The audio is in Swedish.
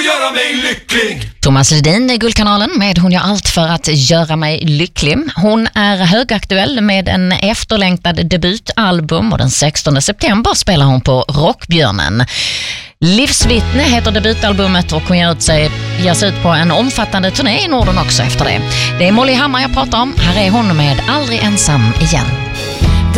göra mig lycklig. Thomas Ledin i Guldkanalen med Hon gör allt för att göra mig lycklig. Hon är högaktuell med en efterlängtad debutalbum och den 16 september spelar hon på Rockbjörnen. Livsvittne heter debutalbumet och hon ger sig ut på en omfattande turné i Norden också efter det. Det är Molly Hammar jag pratar om. Här är hon med Aldrig ensam igen.